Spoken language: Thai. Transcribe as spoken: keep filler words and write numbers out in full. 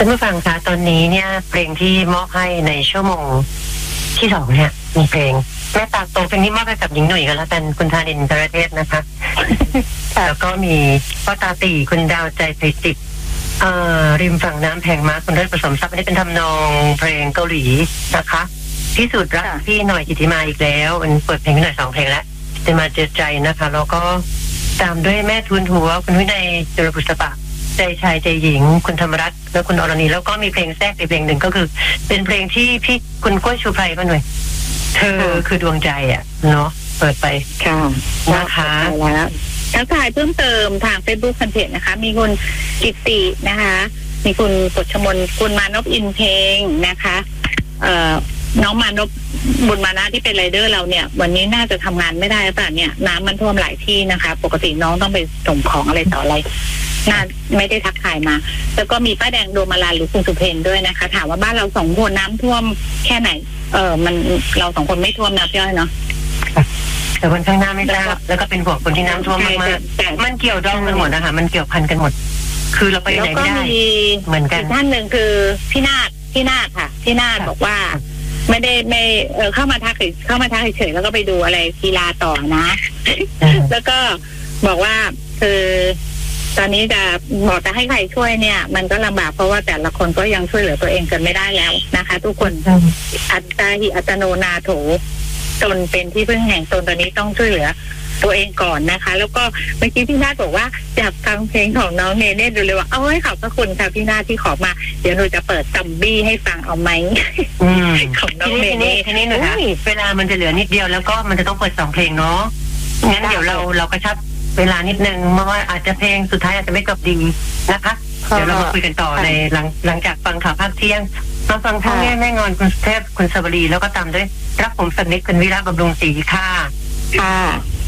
ท่านผู้ฟังคะตอนนี้เนี่ยเพลงที่มอบให้ในชั่วโมงที่สองเนี่ยมีเพลงแม่ตาโตเพลงนี้มอบให้กับหญิงหนุ่ยกันแล้วกันคุณธานินทรเทพนะคะ แล้วก็มีพ่อตาตีคุณดาวใจไพจิตเอ่อริมฝั่งน้ำแพงม้าคุณเลิศผสมทรัพย์อันนี้เป็นทำนองเพลงเกาหลีนะคะพิสูจน์รักพี่หน่อยกิติมาอีกแล้วมันเปิดเพลงหน่อยสองเพลงแล้วกิติมาเจอใจนะคะแล้วก็ตามด้วยแม่ทุนหัวคุณวินัยจุลบุษบะใจชายใจหญิงคุณธรรมรัตน์และคุณอรณีแล้วก็มีเพลงแทรกอีกเพลงหนึ่งก็คือเป็นเพลงที่พี่คุณกล้วยชูไพรมาหน่อยเธอคือดวงใจอ่ะเนาะเปิดไปค่ะนะคะแล้วทักทายเพิ่มเติมทาง Facebook แฟนเพจนะคะมีคุณกิตตินะคะมีคุณกฎชมนคุณมานพอินเพลงนะคะเอ่อน้องมานพบุญมานะที่เป็นไรเดอร์เราเนี่ยวันนี้น่าจะทำงานไม่ได้ป่ะเนี่ยน้ำมันท่วมหลายที่นะคะปกติน้องต้องไปส่งของอะไรต่ออะไรน่าไม่ได้ทักทายมาแล้วก็มีป้าแดงโดมาลาหรือคุณสุเพนด้วยนะคะถามว่าบ้านเราสองคนน้ำท่วมแค่ไหนเออมันเราสองคนไม่ท่วมนะพี่อ้อยเนาะแต่วันข้างหน้าไม่ทราบแล้วก็เป็นห่วงคนที่น้ำท่วมมากๆมันเกี่ยวดองกันหมดนะคะมันเกี่ยวพันกันหมดคือเราไปไหนไม่ได้เหมือนกันท่านหนึ่งคือพี่นาฏพี่นาฏค่ะพี่นาฏบอกว่าไม่ได้ไม่เออเข้ามาทักเข้ามาทักเฉยๆแล้วก็ไปดูอะไรกีฬาต่อนะแล้วก็บอกว่าคือตอนนี้จะบอกจะให้ใครช่วยเนี่ยมันก็ลำบากเพราะว่าแต่ละคนก็ยังช่วยเหลือตัวเองกันไม่ได้แล้วนะคะทุกคนอัตตาหิอัตโนนาโถตนเป็นที่พึ่งแห่งตนตอนนี้ต้องช่วยเหลือตัวเองก่อนนะคะแล้วก็เมื่อกี้พี่นาฏบอกว่าอยากฟังเพลงของน้องเนเน่ดูเลยว่าเอาให้ขอบพระคุณค่ะพี่นาฏที่ขอมาเดี๋ยวหนูจะเปิดซัมบี้ให้ฟังเอาไหมของน้องเนเน่ทีนี้หนูนะเวลามันจะเหลือนิดเดียวแล้วก็มันจะต้องเปิดสองเพลงเนาะงั้นเดี๋ยวเราเรากระชับเวลานิดนึงเพราะว่าอาจจะเพลงสุดท้ายอาจจะไม่จบดีนะคะเดี๋ยวเรามาคุยกันต่อในหลังหลังจากฟังข่าวภาคเที่ยงมาฟังพ่อแม่แม่งอนคุณเทพคุณสวรีแล้วก็ตามด้วยรักผมสักนิดคุณวิระบำรุงศรีค่ะค่ะ